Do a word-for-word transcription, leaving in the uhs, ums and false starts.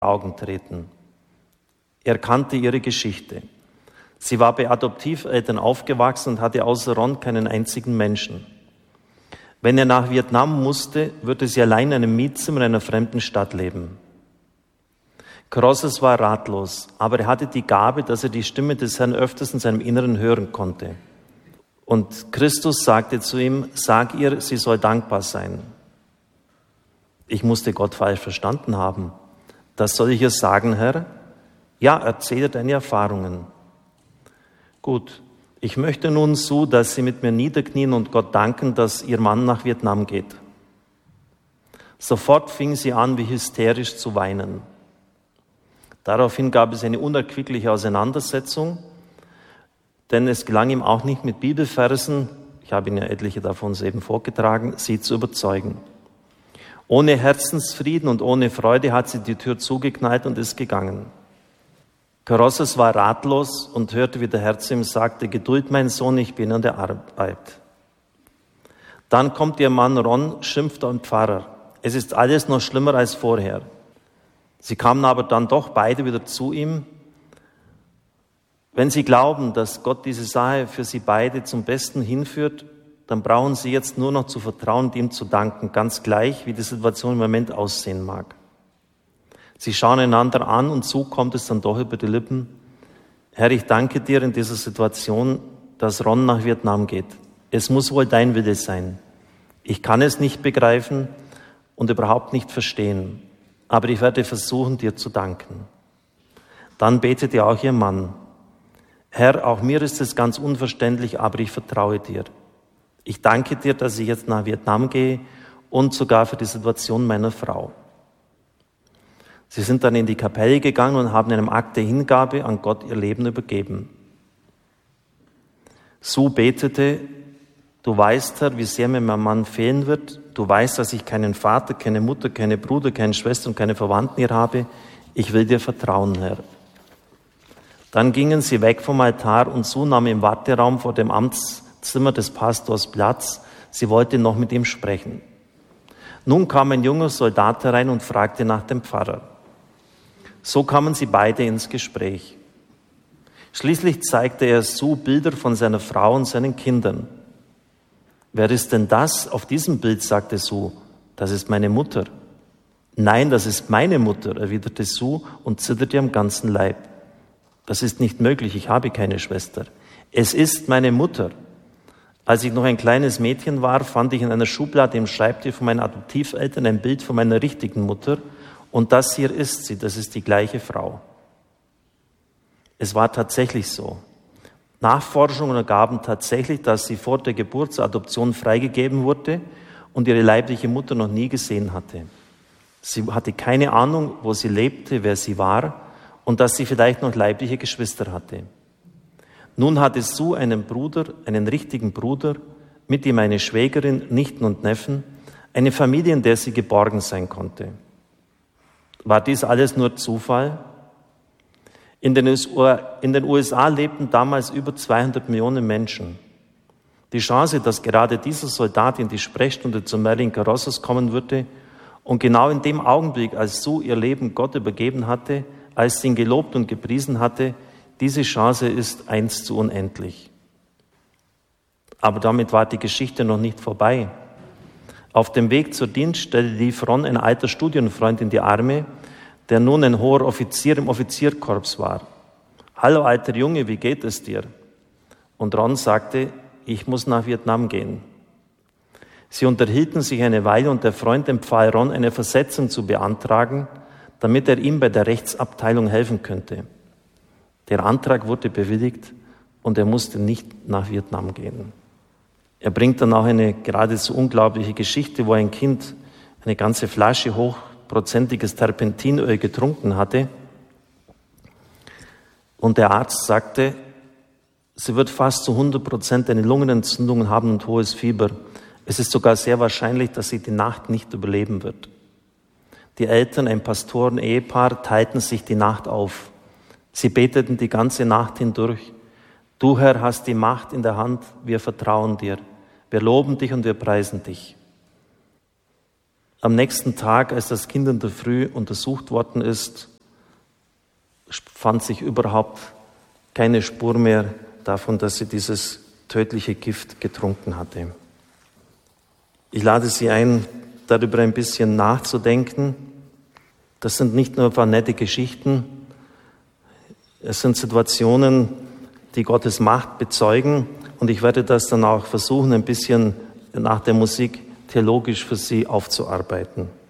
Augen treten. Er kannte ihre Geschichte. Sie war bei Adoptiveltern aufgewachsen und hatte außer Ron keinen einzigen Menschen. Wenn er nach Vietnam musste, würde sie allein in einem Mietzimmer in einer fremden Stadt leben. Crosses war ratlos, aber er hatte die Gabe, dass er die Stimme des Herrn öfters in seinem Inneren hören konnte. Und Christus sagte zu ihm, sag ihr, sie soll dankbar sein. Ich musste Gott falsch verstanden haben. Das soll ich ihr sagen, Herr? Ja, erzähle deine Erfahrungen. Gut, ich möchte nun so, dass Sie mit mir niederknien und Gott danken, dass Ihr Mann nach Vietnam geht. Sofort fing sie an, wie hysterisch zu weinen. Daraufhin gab es eine unerquickliche Auseinandersetzung, denn es gelang ihm auch nicht mit Bibelversen, ich habe Ihnen ja etliche davon eben vorgetragen, sie zu überzeugen. Ohne Herzensfrieden und ohne Freude hat sie die Tür zugeknallt und ist gegangen. Crosses war ratlos und hörte, wie der Herr zu ihm sagte, Geduld, mein Sohn, ich bin an der Arbeit. Dann kommt ihr Mann Ron, schimpft am Pfarrer. Es ist alles noch schlimmer als vorher. Sie kamen aber dann doch beide wieder zu ihm. Wenn Sie glauben, dass Gott diese Sache für Sie beide zum Besten hinführt, dann brauchen Sie jetzt nur noch zu vertrauen und ihm zu danken, ganz gleich, wie die Situation im Moment aussehen mag. Sie schauen einander an und so kommt es dann doch über die Lippen. Herr, ich danke dir in dieser Situation, dass Ron nach Vietnam geht. Es muss wohl dein Wille sein. Ich kann es nicht begreifen und überhaupt nicht verstehen, aber ich werde versuchen, dir zu danken. Dann betete auch ihr Mann. Herr, auch mir ist es ganz unverständlich, aber ich vertraue dir. Ich danke dir, dass ich jetzt nach Vietnam gehe und sogar für die Situation meiner Frau. Sie sind dann in die Kapelle gegangen und haben in einem Akt der Hingabe an Gott ihr Leben übergeben. Sue betete, du weißt, Herr, wie sehr mir mein Mann fehlen wird. Du weißt, dass ich keinen Vater, keine Mutter, keine Bruder, keine Schwester und keine Verwandten hier habe. Ich will dir vertrauen, Herr. Dann gingen sie weg vom Altar und Sue nahm im Warteraum vor dem Amtszimmer des Pastors Platz. Sie wollte noch mit ihm sprechen. Nun kam ein junger Soldat herein und fragte nach dem Pfarrer. So kamen sie beide ins Gespräch. Schließlich zeigte er Sue Bilder von seiner Frau und seinen Kindern. Wer ist denn das auf diesem Bild, sagte Sue. Das ist meine Mutter. Nein, das ist meine Mutter, erwiderte Sue und zitterte am ganzen Leib. Das ist nicht möglich, ich habe keine Schwester. Es ist meine Mutter. Als ich noch ein kleines Mädchen war, fand ich in einer Schublade im Schreibtisch von meinen Adoptiveltern ein Bild von meiner richtigen Mutter. Und das hier ist sie, das ist die gleiche Frau. Es war tatsächlich so. Nachforschungen ergaben tatsächlich, dass sie vor der Geburt zur Adoption freigegeben wurde und ihre leibliche Mutter noch nie gesehen hatte. Sie hatte keine Ahnung, wo sie lebte, wer sie war und dass sie vielleicht noch leibliche Geschwister hatte. Nun hatte Sue einen Bruder, einen richtigen Bruder, mit ihm eine Schwägerin, Nichten und Neffen, eine Familie, in der sie geborgen sein konnte. War dies alles nur Zufall? In den U S A lebten damals über zweihundert Millionen Menschen. Die Chance, dass gerade dieser Soldat in die Sprechstunde zu Marilyn Crosses kommen würde und genau in dem Augenblick, als Sue ihr Leben Gott übergeben hatte, als sie ihn gelobt und gepriesen hatte, diese Chance ist eins zu unendlich. Aber damit war die Geschichte noch nicht vorbei. Auf dem Weg zur Dienststelle lief Ron ein alter Studienfreund in die Arme, der nun ein hoher Offizier im Offizierkorps war. Hallo alter Junge, wie geht es dir? Und Ron sagte, ich muss nach Vietnam gehen. Sie unterhielten sich eine Weile und der Freund empfahl Ron, eine Versetzung zu beantragen, damit er ihm bei der Rechtsabteilung helfen könnte. Der Antrag wurde bewilligt und er musste nicht nach Vietnam gehen. Er bringt dann auch eine geradezu unglaubliche Geschichte, wo ein Kind eine ganze Flasche hochprozentiges Terpentinöl getrunken hatte. Und der Arzt sagte, sie wird fast zu hundert Prozent eine Lungenentzündung haben und hohes Fieber. Es ist sogar sehr wahrscheinlich, dass sie die Nacht nicht überleben wird. Die Eltern, ein Pastoren-Ehepaar, teilten sich die Nacht auf. Sie beteten die ganze Nacht hindurch. Du, Herr, hast die Macht in der Hand, wir vertrauen dir. Wir loben dich und wir preisen dich. Am nächsten Tag, als das Kind in der Früh untersucht worden ist, fand sich überhaupt keine Spur mehr davon, dass sie dieses tödliche Gift getrunken hatte. Ich lade Sie ein, darüber ein bisschen nachzudenken. Das sind nicht nur ein paar nette Geschichten, es sind Situationen, die Gottes Macht bezeugen, und ich werde das dann auch versuchen, ein bisschen nach der Musik theologisch für Sie aufzuarbeiten.